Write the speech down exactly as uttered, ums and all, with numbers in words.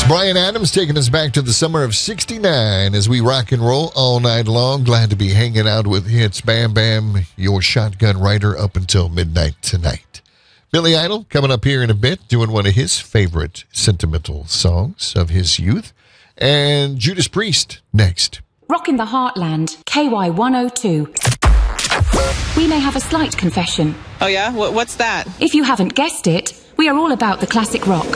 Bryan Adams taking us back to the summer of sixty-nine as we rock and roll all night long. Glad to be hanging out with Hits Bam Bam, your shotgun rider, up until midnight tonight. Billy Idol coming up here in a bit, doing one of his favorite sentimental songs of his youth. And Judas Priest next. Rockin' the Heartland, K Y one oh two. We may have a slight confession. Oh yeah? What's that? If you haven't guessed it, we are all about the classic rock.